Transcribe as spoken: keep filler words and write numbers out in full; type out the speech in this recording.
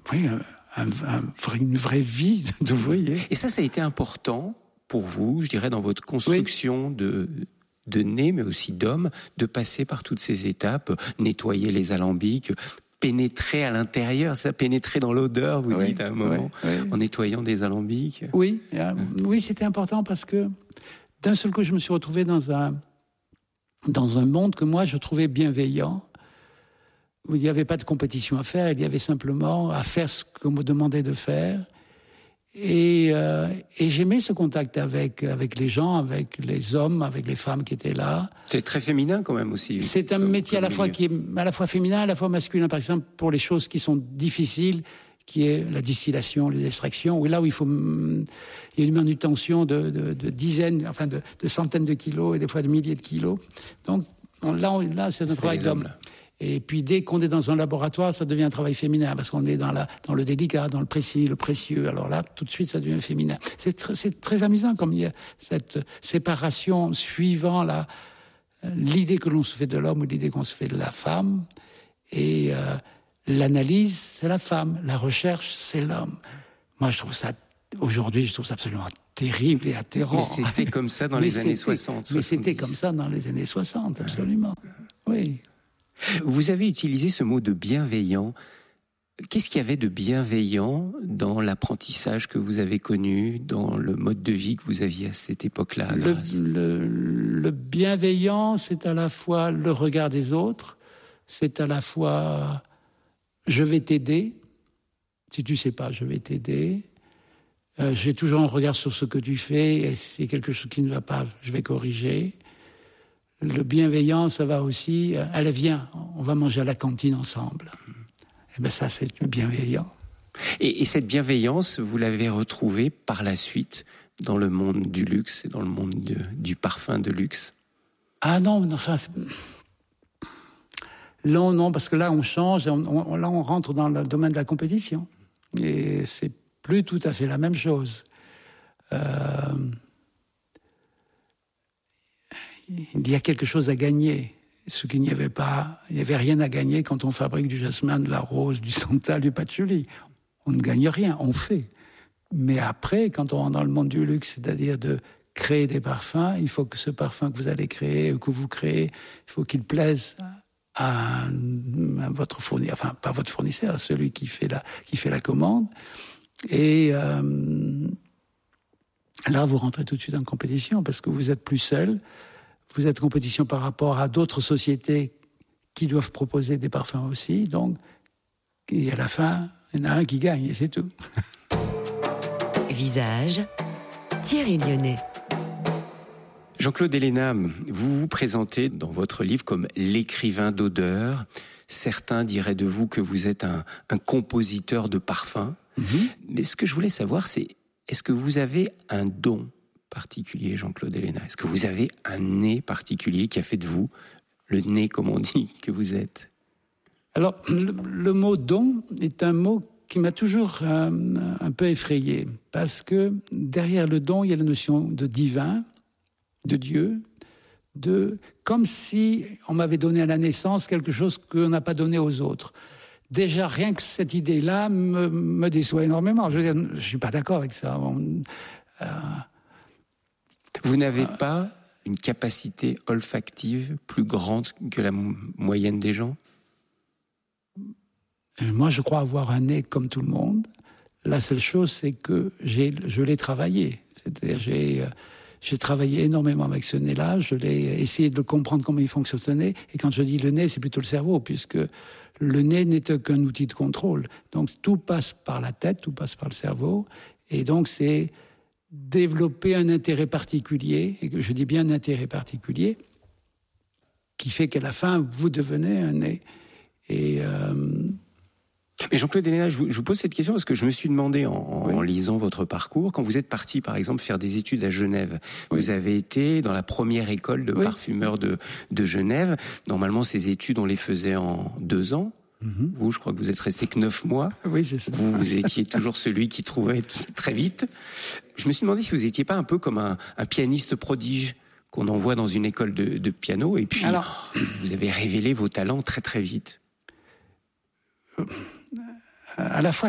oui, un, un, un, une vraie vie d'ouvrier. Et ça, ça a été important pour vous, je dirais, dans votre construction oui. de, de nez, mais aussi d'homme, de passer par toutes ces étapes, nettoyer les alambics, pénétrer à l'intérieur, ça, pénétrer dans l'odeur, vous oui, dites à un moment, oui, oui. en nettoyant des alambics. Oui, euh, oui, c'était important parce que d'un seul coup, je me suis retrouvé dans un, dans un monde que moi, je trouvais bienveillant, où il n'y avait pas de compétition à faire, il y avait simplement à faire ce qu'on me demandait de faire. Et, euh, et j'aimais ce contact avec, avec les gens, avec les hommes, avec les femmes qui étaient là. C'est très féminin quand même aussi. C'est un métier à la fois qui est à la fois féminin, à la fois masculin. Par exemple, pour les choses qui sont difficiles, qui est la distillation, les extractions, où là où il faut, il y a une manutention de, de, de dizaines, enfin de, de centaines de kilos et des fois de milliers de kilos. Donc on, là, on, là, c'est un travail d'homme. Et puis dès qu'on est dans un laboratoire, ça devient un travail féminin parce qu'on est dans la dans le délicat, dans le précis, le précieux. Alors là, tout de suite, ça devient féminin. C'est tr- c'est très amusant comme il y a cette séparation suivant la l'idée que l'on se fait de l'homme ou l'idée qu'on se fait de la femme. Et euh, l'analyse, c'est la femme. La recherche, c'est l'homme. Moi, je trouve ça aujourd'hui, je trouve ça absolument terrible et atterrant. Mais c'était comme ça dans les années soixante. Mais c'était comme ça dans les années soixante, absolument. Oui. Vous avez utilisé ce mot de bienveillant. Qu'est-ce qu'il y avait de bienveillant dans l'apprentissage que vous avez connu, dans le mode de vie que vous aviez à cette époque-là? Le, le, le bienveillant, c'est à la fois le regard des autres, c'est à la fois je vais t'aider, si tu sais pas, je vais t'aider. Euh, j'ai toujours un regard sur ce que tu fais, et si c'est quelque chose qui ne va pas, je vais corriger. Le bienveillant, ça va aussi, allez, viens, on va manger à la cantine ensemble. Eh ben ça, c'est bienveillant. Et, et cette bienveillance, vous l'avez retrouvée par la suite dans le monde du luxe et dans le monde de, du parfum de luxe? Ah non, enfin... Non, non, parce que là, on change, on, on, là, on rentre dans le domaine de la compétition. Et c'est plus tout à fait la même chose. Euh... Il y a quelque chose à gagner. Ce qu'il n'y avait pas, il n'y avait rien à gagner quand on fabrique du jasmin, de la rose, du santal, du patchouli. On ne gagne rien, on fait. Mais après, quand on rentre dans le monde du luxe, c'est-à-dire de créer des parfums, il faut que ce parfum que vous allez créer, que vous créez, il faut qu'il plaise à, à votre fournisseur, enfin pas votre fournisseur, à celui qui fait la, qui fait la commande. Et euh, là, vous rentrez tout de suite en compétition parce que vous êtes plus seul. Vous êtes en compétition par rapport à d'autres sociétés qui doivent proposer des parfums aussi. Donc, et à la fin, il y en a un qui gagne et c'est tout. Visage, Thierry Lyonnais. Jean-Claude Héléna, vous vous présentez dans votre livre comme l'écrivain d'odeur. Certains diraient de vous que vous êtes un, un compositeur de parfums. Mm-hmm. Mais ce que je voulais savoir, c'est est-ce que vous avez un don particulier, Jean-Claude Héléna? Est-ce que vous avez un nez particulier qui a fait de vous le nez, comme on dit, que vous êtes? Alors, le, le mot don est un mot qui m'a toujours euh, un peu effrayé, parce que derrière le don, il y a la notion de divin, de Dieu, de comme si on m'avait donné à la naissance quelque chose qu'on n'a pas donné aux autres. Déjà, rien que cette idée-là me, me déçoit énormément. Je veux dire, je suis pas d'accord avec ça. On, euh, Vous n'avez euh, pas une capacité olfactive plus grande que la m- moyenne des gens? Moi, je crois avoir un nez comme tout le monde. La seule chose, c'est que j'ai, je l'ai travaillé. C'est-à-dire, j'ai, j'ai travaillé énormément avec ce nez-là. Je l'ai essayé de comprendre comment il fonctionnait. Et quand je dis le nez, c'est plutôt le cerveau, puisque le nez n'est qu'un outil de contrôle. Donc, tout passe par la tête, tout passe par le cerveau. Et donc, c'est développer un intérêt particulier, et que je dis bien un intérêt particulier, qui fait qu'à la fin, vous devenez un nez. Et... Euh, Mais Jean-Claude Héléna, je vous, je vous pose cette question parce que je me suis demandé en, oui. en lisant votre parcours, quand vous êtes parti par exemple faire des études à Genève, oui. vous avez été dans la première école de oui. parfumeurs de, de Genève. Normalement, ces études, on les faisait en deux ans. Mm-hmm. Vous, je crois que vous êtes resté que neuf mois. Oui, c'est ça. Vous, vous étiez toujours celui qui trouvait très vite. Je me suis demandé si vous étiez pas un peu comme un, un pianiste prodige qu'on envoie dans une école de, de piano et puis alors, vous avez révélé vos talents très très vite. À la fois